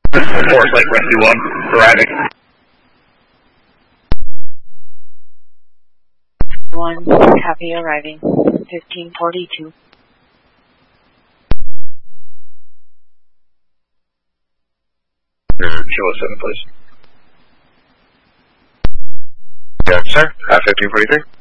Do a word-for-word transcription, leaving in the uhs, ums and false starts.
Forest Lake Rescue one, arriving. One, copy, arriving. fifteen forty-two. Kilo seven, please. Yes, sir. Uh, fifteen forty-three.